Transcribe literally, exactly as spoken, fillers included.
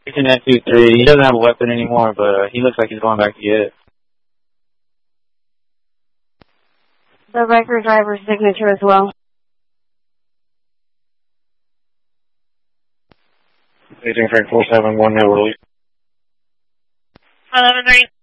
In that two three, he doesn't have a weapon anymore, but uh, he looks like he's going back to get it. The record driver's signature as well. Agent Frank four seven one, no release. eleven thirty.